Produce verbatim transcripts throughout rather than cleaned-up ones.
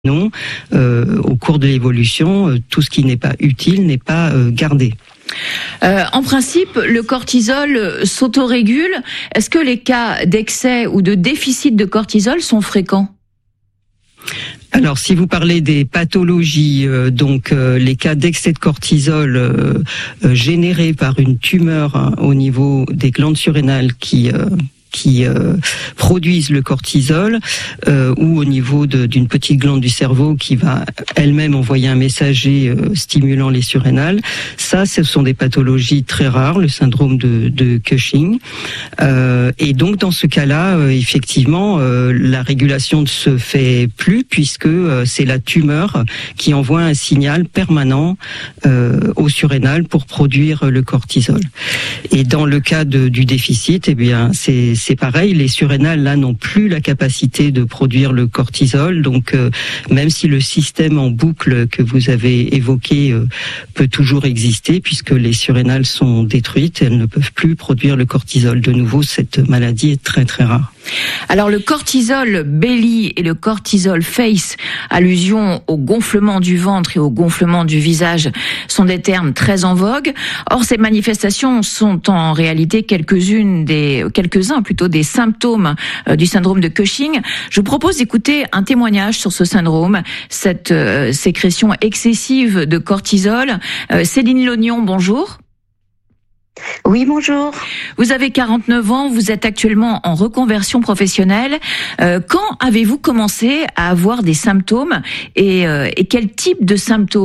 Non, euh, au cours de l'évolution, euh, tout ce qui n'est pas utile n'est pas euh, gardé. Euh, en principe, le cortisol s'autorégule. Est-ce que les cas d'excès ou de déficit de cortisol sont fréquents ? Alors, si vous parlez des pathologies, euh, donc euh, les cas d'excès de cortisol euh, euh, générés par une tumeur hein, au niveau des glandes surrénales qui euh, qui euh, produisent le cortisol euh, ou au niveau de, d'une petite glande du cerveau qui va elle-même envoyer un messager euh, stimulant les surrénales. Ça, ce sont des pathologies très rares, le syndrome de, de Cushing. Euh, et donc, dans ce cas-là, euh, effectivement, euh, la régulation ne se fait plus puisque euh, c'est la tumeur qui envoie un signal permanent euh, aux surrénales pour produire le cortisol. Et dans le cas de, du déficit, eh bien, c'est c'est pareil, les surrénales là n'ont plus la capacité de produire le cortisol, donc euh, même si le système en boucle que vous avez évoqué euh, peut toujours exister, puisque les surrénales sont détruites, elles ne peuvent plus produire le cortisol. De nouveau, cette maladie est très très rare. Alors le cortisol belly et le cortisol face, allusion au gonflement du ventre et au gonflement du visage, sont des termes très en vogue. Or ces manifestations sont en réalité quelques-unes des quelques-uns plutôt des symptômes euh, du syndrome de Cushing. Je vous propose d'écouter un témoignage sur ce syndrome, cette euh, sécrétion excessive de cortisol. Euh, Céline Lognon, bonjour. Oui, bonjour. Vous avez quarante-neuf ans, vous êtes actuellement en reconversion professionnelle. Euh, quand avez-vous commencé à avoir des symptômes et, euh, et quel type de symptômes ?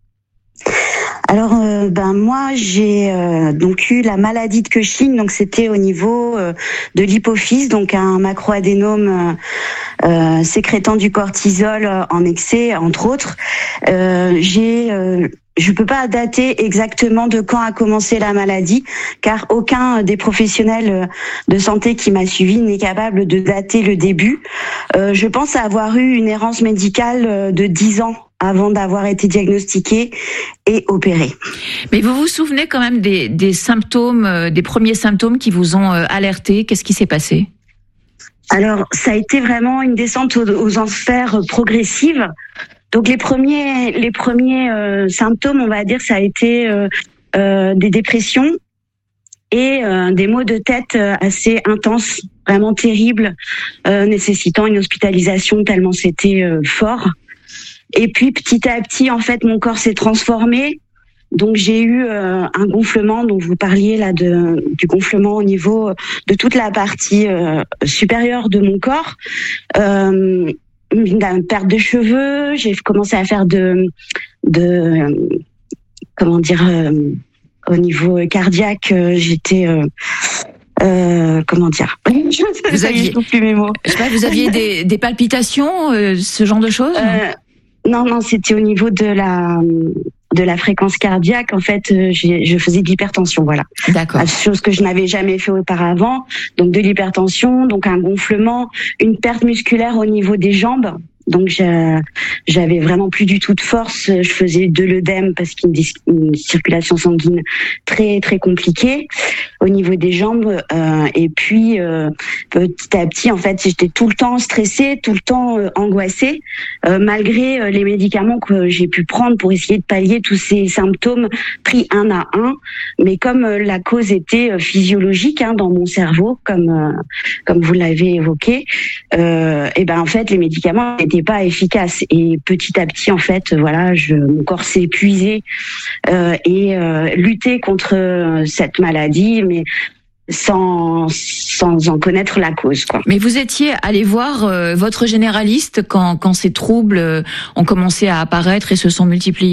Alors, euh, ben moi, j'ai euh, donc eu la maladie de Cushing, donc c'était au niveau euh, de l'hypophyse, donc un macroadénome euh, euh, sécrétant du cortisol en excès, entre autres. Euh, j'ai euh, Je peux pas dater exactement de quand a commencé la maladie, car aucun des professionnels de santé qui m'a suivi n'est capable de dater le début. Euh, je pense avoir eu une errance médicale de dix ans avant d'avoir été diagnostiquée et opérée. Mais vous vous souvenez quand même des, des symptômes, des premiers symptômes qui vous ont alerté ? Qu'est-ce qui s'est passé ? Alors, ça a été vraiment une descente aux, aux enfers progressive. Donc les premiers, les premiers euh, symptômes, on va dire, ça a été euh, euh, des dépressions et euh, des maux de tête assez intenses, vraiment terribles, euh, nécessitant une hospitalisation tellement c'était euh, fort. Et puis petit à petit, en fait, mon corps s'est transformé. Donc j'ai eu euh, un gonflement, dont vous parliez là de du gonflement au niveau de toute la partie euh, supérieure de mon corps. Euh, une perte de cheveux, j'ai commencé à faire de de comment dire euh, au niveau cardiaque, euh, j'étais euh, euh, comment dire vous aviez plus mes mots. Je sais pas, vous aviez des des palpitations, euh, ce genre de choses euh, non non, c'était au niveau de la de la fréquence cardiaque. En fait, euh, j'ai, je faisais de l'hypertension, voilà. D'accord. Chose que je n'avais jamais fait auparavant. Donc de l'hypertension, donc un gonflement, une perte musculaire au niveau des jambes. Donc j'avais vraiment plus du tout de force. Je faisais de l'œdème parce qu'il y a une, une circulation sanguine très très compliquée au niveau des jambes. Euh, et puis euh, petit à petit, en fait, j'étais tout le temps stressée, tout le temps euh, angoissée, euh, malgré euh, les médicaments que j'ai pu prendre pour essayer de pallier tous ces symptômes pris un à un. Mais comme euh, la cause était euh, physiologique hein, dans mon cerveau, comme euh, comme vous l'avez évoqué, euh, et ben en fait les médicaments n'étaient pas efficaces. Et petit à petit, en fait, voilà, je, mon corps s'est épuisé euh, et euh, lutter contre euh, cette maladie, mais sans sans en connaître la cause, quoi. Mais vous étiez allé voir euh, votre généraliste quand quand ces troubles euh, ont commencé à apparaître et se sont multipliés ?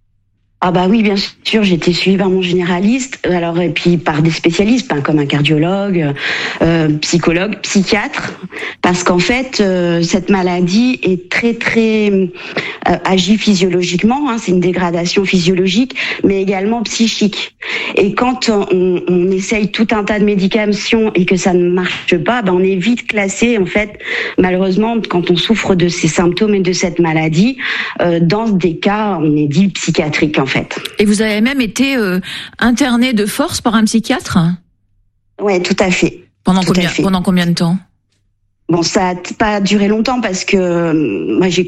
Ah bah oui, bien sûr, j'ai été suivie par mon généraliste, alors et puis par des spécialistes, hein, comme un cardiologue, euh, psychologue, psychiatre, parce qu'en fait, euh, cette maladie est très très euh, agit physiologiquement, hein, c'est une dégradation physiologique, mais également psychique. Et quand on, on essaye tout un tas de médications et que ça ne marche pas, ben on est vite classé, en fait, malheureusement, quand on souffre de ces symptômes et de cette maladie, euh, dans des cas, on est dit psychiatrique. En fait. Et vous avez même été euh, interné de force par un psychiatre ? Oui, tout à fait. Pendant tout combien à fait. Pendant combien de temps ? Bon, ça a pas duré longtemps parce que moi j'ai